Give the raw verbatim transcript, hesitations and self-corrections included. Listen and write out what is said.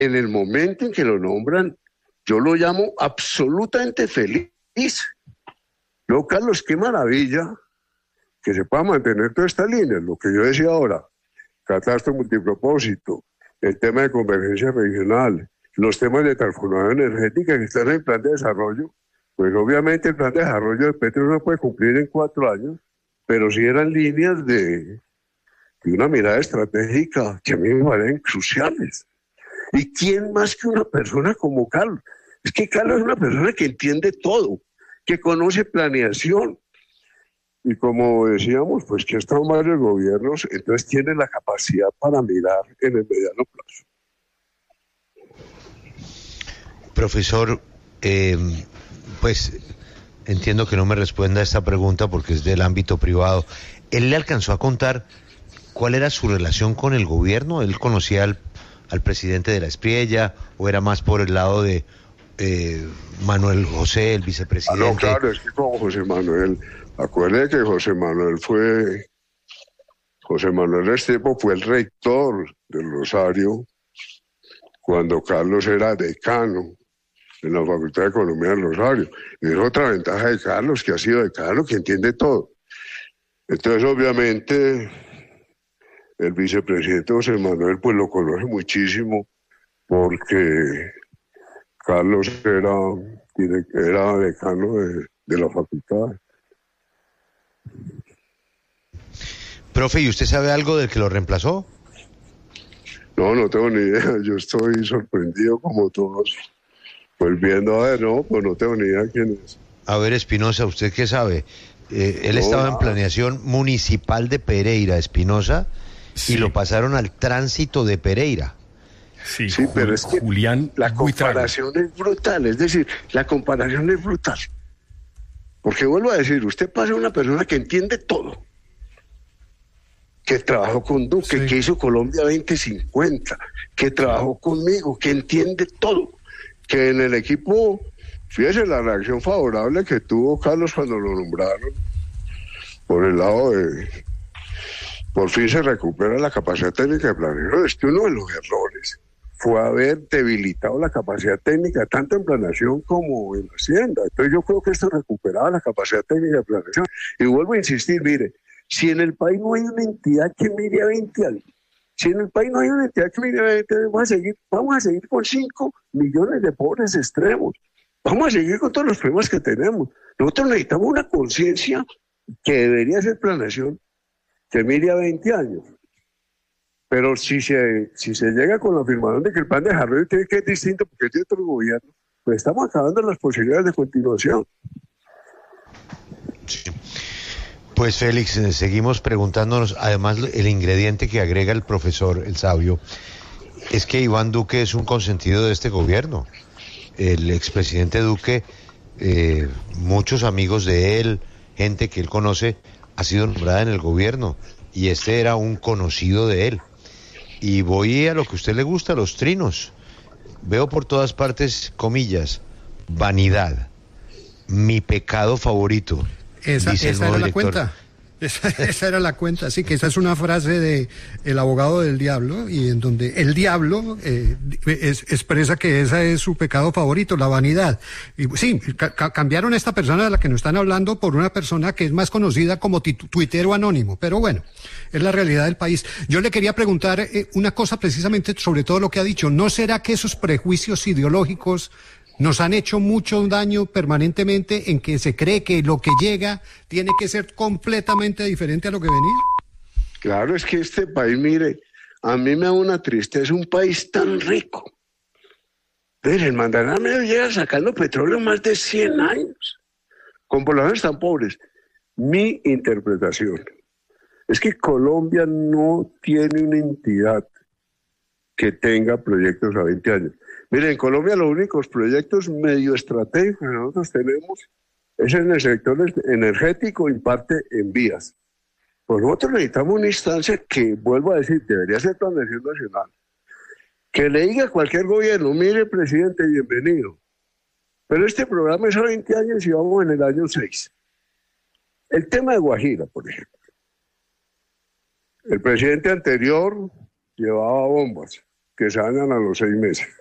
en el momento en que lo nombran, yo lo llamo absolutamente feliz. Luego, Carlos, qué maravilla que se pueda mantener toda esta línea, lo que yo decía ahora, catástrofe multipropósito, el tema de convergencia regional, los temas de transformación energética que están en el plan de desarrollo. Pues obviamente el plan de desarrollo de Petro no puede cumplir en cuatro años, pero sí eran líneas de, de una mirada estratégica que a mí me parecen cruciales. ¿Y quién más que una persona como Carlos? Es que Carlos es una persona que entiende todo, que conoce planeación. Y como decíamos, pues que ha estado en varios gobiernos, entonces tiene la capacidad para mirar en el mediano plazo. Profesor, eh, pues entiendo que no me responda a esta pregunta porque es del ámbito privado. ¿Él le alcanzó a contar cuál era su relación con el gobierno? ¿Él conocía al, al presidente de la Espriella o era más por el lado de eh, Manuel José, el vicepresidente? Ah, no, claro, es que como José Manuel, acuérdate que José Manuel fue, José Manuel Restrepo fue el rector del Rosario cuando Carlos era decano en la Facultad de Economía del Rosario. Y es otra ventaja de Carlos, que ha sido decano, que entiende todo. Entonces, obviamente, el vicepresidente José Manuel, pues lo conoce muchísimo, porque Carlos era, era decano de, de la facultad. Profe, ¿y usted sabe algo del que lo reemplazó? No, no tengo ni idea. Yo estoy sorprendido como todos. Pues viendo, a ver, no, pues no tengo ni idea quién es. A ver, Espinosa, ¿usted qué sabe? Eh, él no, estaba nada. en planeación municipal de Pereira, Espinosa, sí. Y lo pasaron al tránsito de Pereira. Sí, sí, pero es que Julián la comparación Buitrago. Es brutal, es decir, la comparación es brutal. Porque vuelvo a decir, usted pasa a una persona que entiende todo, que trabajó con Duque, sí. que hizo Colombia veinte cincuenta, que trabajó conmigo, que entiende todo, que en el equipo, fíjese la reacción favorable que tuvo Carlos cuando lo nombraron, por el lado de, por fin se recupera la capacidad técnica de planeación. Es que uno de los errores fue haber debilitado la capacidad técnica tanto en planeación como en Hacienda. Entonces yo creo que esto recuperaba la capacidad técnica de planeación. Y vuelvo a insistir, mire, si en el país no hay una entidad que mire a veinte años, si en el país no hay una entidad que mire a veinte años, vamos a seguir, vamos a seguir con cinco millones de pobres extremos. Vamos a seguir con todos los problemas que tenemos. Nosotros necesitamos una conciencia que debería ser planeación, que mire a veinte años. Pero si se, si se llega con la afirmación de que el plan de desarrollo tiene que ser distinto porque es de otro gobierno, pues estamos acabando las posibilidades de continuación. Sí. Pues Félix, seguimos preguntándonos, además el ingrediente que agrega el profesor, el sabio, es que Iván Duque es un consentido de este gobierno. El expresidente Duque, eh, muchos amigos de él, gente que él conoce, ha sido nombrada en el gobierno y este era un conocido de él. Y voy a lo que a usted le gusta, los trinos. Veo por todas partes, comillas, vanidad, mi pecado favorito. Esa, dice esa el era la director. cuenta. Esa, esa era la cuenta, sí, que esa es una frase de El abogado del diablo, y en donde el diablo eh, es, expresa que ese es su pecado favorito, la vanidad. Y sí, ca cambiaron a esta persona de la que nos están hablando por una persona que es más conocida como tuitero anónimo, pero bueno, es la realidad del país. Yo le quería preguntar eh, una cosa precisamente sobre todo lo que ha dicho. ¿No será que esos prejuicios ideológicos nos han hecho mucho daño permanentemente en que se cree que lo que llega tiene que ser completamente diferente a lo que venía? Claro, es que este país, mire, a mí me da una tristeza, un país tan rico. Pero el Mandaná lleva sacando petróleo más de cien años, con poblaciones tan pobres. Mi interpretación es que Colombia no tiene una entidad que tenga proyectos a veinte años. Miren, en Colombia los únicos proyectos medio estratégicos que nosotros tenemos es en el sector energético y parte en vías. Pues nosotros necesitamos una instancia que, vuelvo a decir, debería ser planeación nacional, que le diga a cualquier gobierno, mire, presidente, bienvenido, pero este programa es a veinte años y vamos en el año seis. El tema de Guajira, por ejemplo. El presidente anterior llevaba bombas, que se dañan a los seis meses.